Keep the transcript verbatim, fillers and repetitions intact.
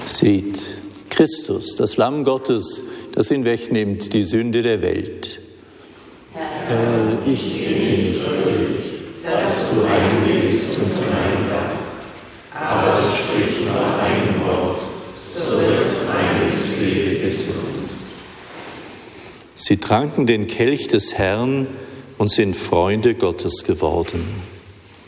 Seht, Christus, das Lamm Gottes, das hinwegnimmt die Sünde der Welt. Herr, ich bin nicht würdig, dass du eingehst unter mein Dach, aber sprich nur ein Wort, so wird meine Seele gesund. Sie tranken den Kelch des Herrn und sind Freunde Gottes geworden.